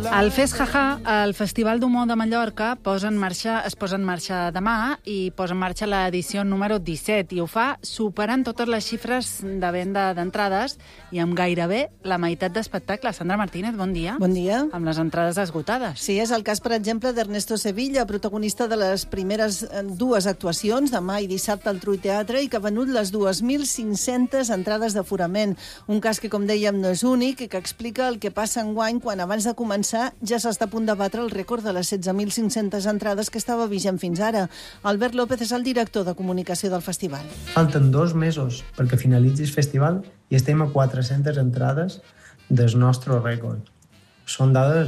El Fes Jaja, el Festival d'Humor de Mallorca, es posa en marxa demà i posa en marxa l'edició número 17 i ho fa superant totes les xifres de venda d'entrades i amb gairebé la meitat d'espectacles. Sandra Martínez, bon dia. Bon dia. Amb les entrades esgotades. Sí, és el cas, per exemple, d'Ernesto Sevilla, protagonista de les primeres dues actuacions, demà i dissabte al Trull Teatre, i que ha venut les 2.500 entrades d'aforament. Un cas que, com dèiem, no és únic i que explica el que passa enguany quan abans de començar ja s'està a punt de batre el rècord de les 16.500 entrades que estava vigent fins ara. Albert López és el director de comunicació del festival. Falten 2 mesos perquè finalitzi el festival i estem a 400 entrades del nostre rècord. Són dades,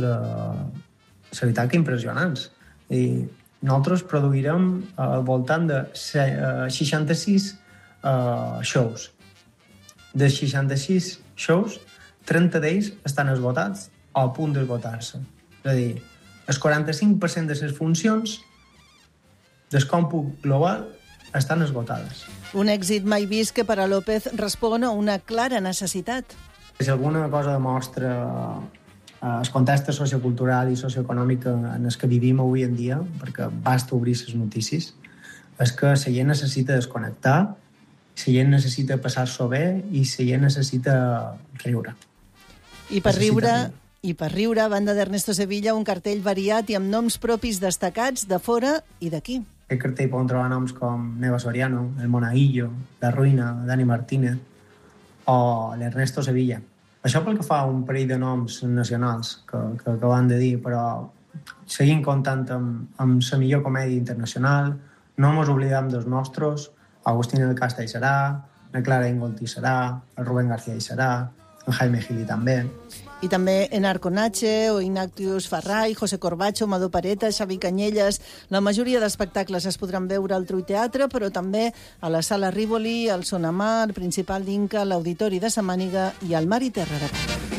la veritat, que impressionants. I nosaltres produirem al voltant de 66 shows. De 66 shows, 30 d'ells estan esgotats o a punt d'esgotar-se. És a dir, el 45% de les funcions del còmput global estan esgotades. Un èxit mai vist que per a López respon a una clara necessitat. Si alguna cosa demostra el context sociocultural i socioeconòmic en el que vivim avui en dia, perquè basta obrir les notícies, és que la gent necessita desconnectar, la gent necessita passar-s'ho bé i la gent necessita riure. I per riure, a banda d'Ernesto Sevilla, un cartell variat i amb noms propis destacats de fora i d'aquí. Aquest cartell poden trobar noms com Neva Soriano, El Monaguillo, La Ruïna, Dani Martínez o l'Ernesto Sevilla. Això pel que fa a un parell de noms nacionals que van de dir, però seguim comptant amb la millor comèdia internacional, no ens oblidem dels nostres, Agustín El Casta hi serà, la Clara Ingolti hi serà, el Rubén García hi serà, en Jaime Gili també. I també Enarco Nache, o Ignatius Farray, José Corbacho, Madó Pareta, Xavi Canyelles. La majoria d'espectacles es podran veure al Trull Teatre, però també a la Sala Rivoli, al Sonamar, Principal d'Inca, l'Auditori de Samàniga i al Mar i Terra de Pau.